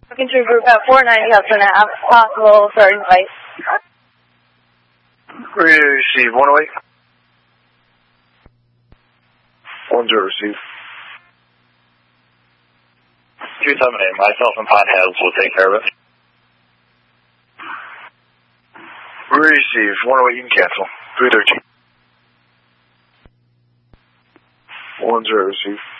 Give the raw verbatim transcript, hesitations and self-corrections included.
Looking to group at four ninety up and a possible for invite. Receive one oh eight. One zero receive. two seven eight, myself and Pine Hills will take care of it. Receive one oh eight, you can cancel. three thirteen. one zero receive.